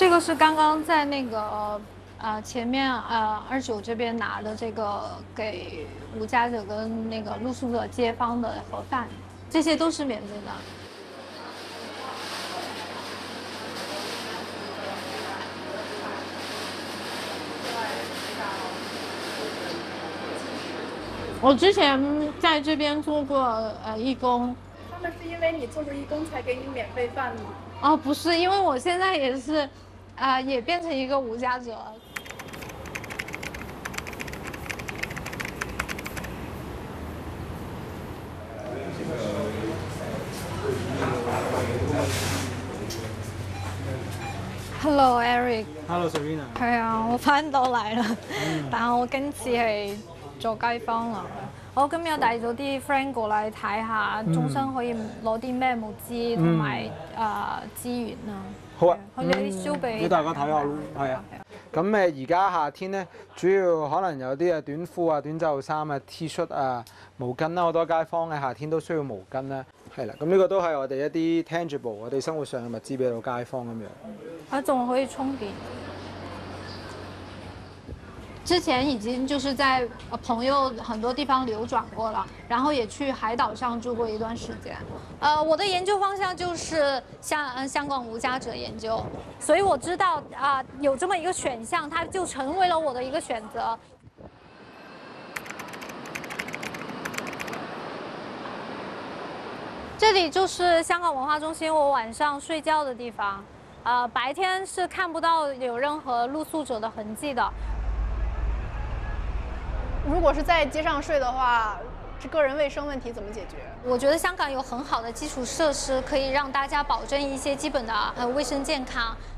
这个是刚刚在那个前面29这边拿的这个给无家者跟那个露宿者街坊的盒饭，这些都是免费的。我之前在这边做过义工。 他们是因为你做过义工才给你免费饭吗？ 哦，不是，因为我现在也是，也变成一个无家者了。Hello Eric。Hello Serena。 係啊，我翻到嚟啦，但係我今次係做街坊啦。我今日帶咗啲 friend 過嚟睇下，中心可以攞啲咩物資同埋資源啊。 好啊， 佢哋啲燒俾大家睇下咯，係啊。咁而家夏天咧，主要可能有啲短褲啊、短袖衫啊、T 恤啊、毛巾啦，好多街坊嘅夏天都需要毛巾啦。係啦，咁呢個都係我哋一啲 tangible 我哋生活上嘅物資俾到街坊咁樣。 仲可以充電。之前已經就是在朋友很多地方流轉過了，然後也去海島上住過一段時間。我的研究方向就是香港無家者研究，所以我知道有這麼一個選項，它就成為了我的一個選擇。這裡就是香港文化中心，我晚上睡覺的地方。白天是看不到有任何露宿者的痕跡的。 如果是在街上睡的话，这个人卫生问题怎么解决？ 我觉得香港有很好的基础设施，可以让大家保证一些基本的卫生健康。